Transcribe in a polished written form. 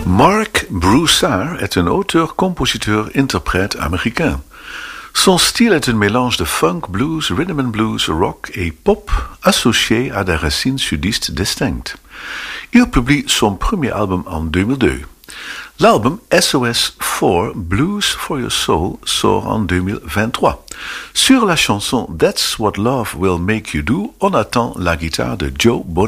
Mark Broussard est un auteur, compositeur, interprète américain. Son style est un mélange de funk, blues, rhythm and blues, rock et pop associé à des racines sudistes distinctes. Il publie son premier album en 2002. L'album SOS 4 Blues for Your Soul sort en 2023. Sur la chanson That's What Love Will Make You Do, on attend la guitare de Joe Bonamassa.